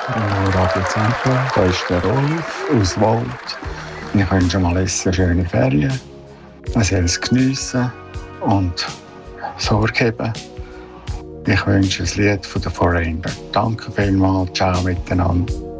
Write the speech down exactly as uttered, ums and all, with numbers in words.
Hallo Radio Zentrum, da ist der Rolf aus Wald. Ich wünsche mal eine schöne Ferien. Man soll es geniessen und Sorge haben. Ich wünsche ein Lied von den Foreigner. Danke vielmals, ciao miteinander.